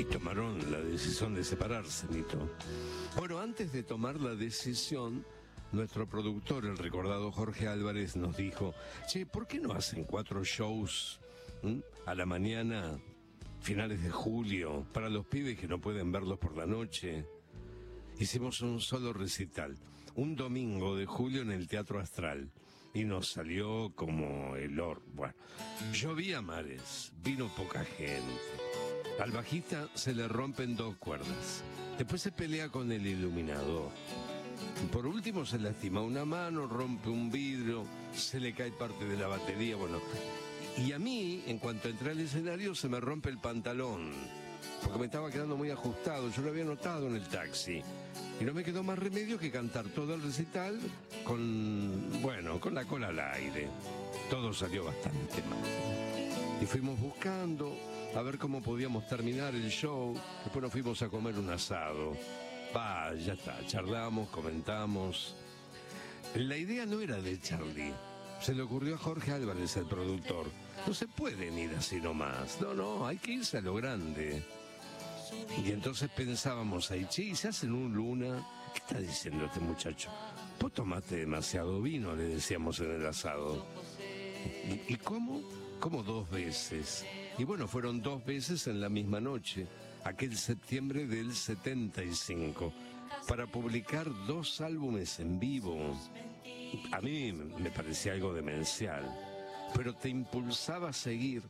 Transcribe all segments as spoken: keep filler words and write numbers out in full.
tomaron la decisión de separarse, Nito. Bueno, antes de tomar la decisión, nuestro productor, el recordado Jorge Álvarez, nos dijo: che, ¿por qué no hacen cuatro shows ¿m? a la mañana, finales de julio, para los pibes que no pueden verlos por la noche? Hicimos un solo recital, un domingo de julio en el Teatro Astral, y nos salió como el or. Bueno, llovía mares, vino poca gente. Al bajista se le rompen dos cuerdas. Después se pelea con el iluminador. Por último se lastima una mano, rompe un vidrio, se le cae parte de la batería. Bueno, y a mí, en cuanto entré al escenario, se me rompe el pantalón, porque me estaba quedando muy ajustado. Yo lo había notado en el taxi. Y no me quedó más remedio que cantar todo el recital con, bueno, con la cola al aire. Todo salió bastante mal. Y fuimos buscando a ver cómo podíamos terminar el show. Después nos fuimos a comer un asado. Va, ya está, charlamos, comentamos. La idea no era de Charlie. Se le ocurrió a Jorge Álvarez, el productor. No se pueden ir así nomás. No, no, hay que irse a lo grande. Y entonces pensábamos ahí, che, ¿y se hacen un Luna? ¿Qué está diciendo este muchacho? Vos tomaste demasiado vino, le decíamos en el asado. ¿Y, y cómo? Como dos veces. Y bueno, fueron dos veces en la misma noche, aquel septiembre del setenta y cinco, para publicar dos álbumes en vivo. A mí me parecía algo demencial, pero te impulsaba a seguir.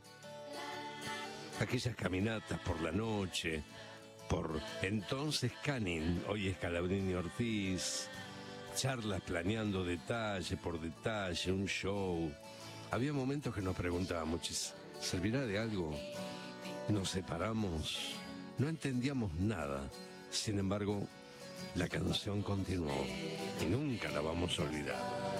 Aquellas caminatas por la noche, por entonces Canning, hoy es Scalabrini Ortiz, charlas planeando detalle por detalle, un show. Había momentos que nos preguntábamos, ¿servirá de algo? Nos separamos, no entendíamos nada. Sin embargo, la canción continuó y nunca la vamos a olvidar.